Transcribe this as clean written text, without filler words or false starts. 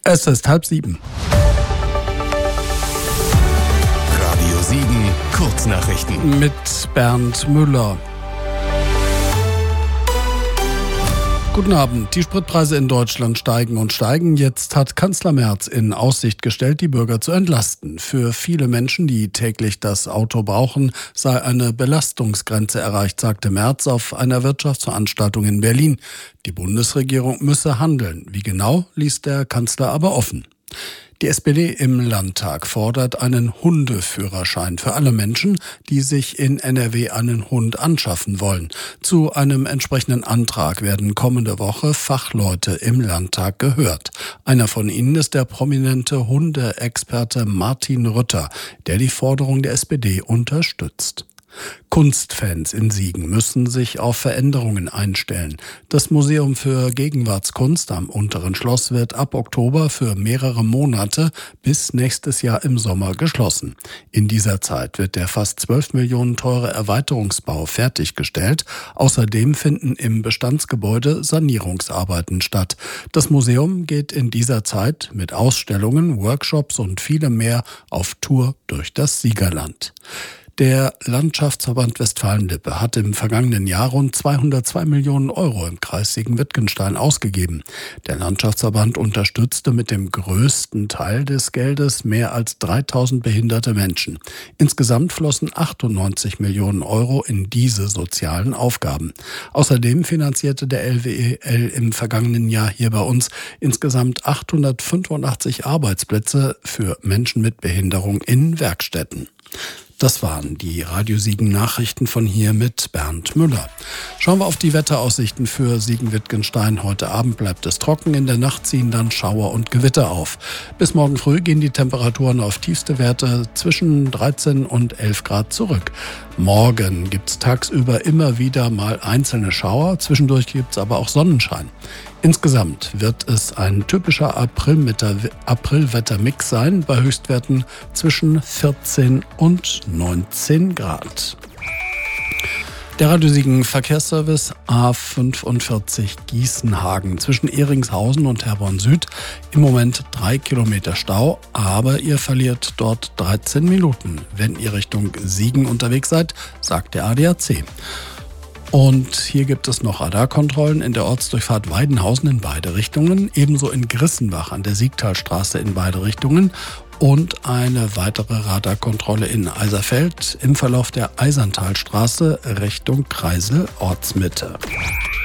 Es ist 6:30. Radio Siegen, Kurznachrichten. Mit Bernd Müller. Guten Abend. Die Spritpreise in Deutschland steigen und steigen. Jetzt hat Kanzler Merz in Aussicht gestellt, die Bürger zu entlasten. Für viele Menschen, die täglich das Auto brauchen, sei eine Belastungsgrenze erreicht, sagte Merz auf einer Wirtschaftsveranstaltung in Berlin. Die Bundesregierung müsse handeln. Wie genau, ließ der Kanzler aber offen. Die SPD im Landtag fordert einen Hundeführerschein für alle Menschen, die sich in NRW einen Hund anschaffen wollen. Zu einem entsprechenden Antrag werden kommende Woche Fachleute im Landtag gehört. Einer von ihnen ist der prominente Hundeexperte Martin Rütter, der die Forderung der SPD unterstützt. Kunstfans in Siegen müssen sich auf Veränderungen einstellen. Das Museum für Gegenwartskunst am Unteren Schloss wird ab Oktober für mehrere Monate bis nächstes Jahr im Sommer geschlossen. In dieser Zeit wird der fast 12 Millionen teure Erweiterungsbau fertiggestellt. Außerdem finden im Bestandsgebäude Sanierungsarbeiten statt. Das Museum geht in dieser Zeit mit Ausstellungen, Workshops und vielem mehr auf Tour durch das Siegerland. Der Landschaftsverband Westfalen-Lippe hat im vergangenen Jahr rund 202 Millionen Euro im Kreis Siegen-Wittgenstein ausgegeben. Der Landschaftsverband unterstützte mit dem größten Teil des Geldes mehr als 3000 behinderte Menschen. Insgesamt flossen 98 Millionen Euro in diese sozialen Aufgaben. Außerdem finanzierte der LWEL im vergangenen Jahr hier bei uns insgesamt 885 Arbeitsplätze für Menschen mit Behinderung in Werkstätten. Das waren die Radio Siegen Nachrichten von hier mit Bernd Müller. Schauen wir auf die Wetteraussichten für Siegen-Wittgenstein. Heute Abend bleibt es trocken, in der Nacht ziehen dann Schauer und Gewitter auf. Bis morgen früh gehen die Temperaturen auf tiefste Werte zwischen 13 und 11 Grad zurück. Morgen gibt es tagsüber immer wieder mal einzelne Schauer, zwischendurch gibt es aber auch Sonnenschein. Insgesamt wird es ein typischer Aprilwettermix sein, bei Höchstwerten zwischen 14 und 19 Grad. Der Radio Siegen Verkehrsservice A45 Gießenhagen zwischen Ehringshausen und Herborn Süd. Im Moment 3 Kilometer Stau, aber ihr verliert dort 13 Minuten, wenn ihr Richtung Siegen unterwegs seid, sagt der ADAC. Und hier gibt es noch Radarkontrollen in der Ortsdurchfahrt Weidenhausen in beide Richtungen, ebenso in Grissenbach an der Siegtalstraße in beide Richtungen und eine weitere Radarkontrolle in Eiserfeld im Verlauf der Eiserntalstraße Richtung Kreisel Ortsmitte.